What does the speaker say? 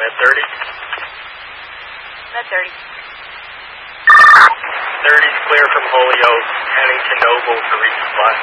Med 30. Med 30. 30's clear from Holyoke, heading to Noble to resupply.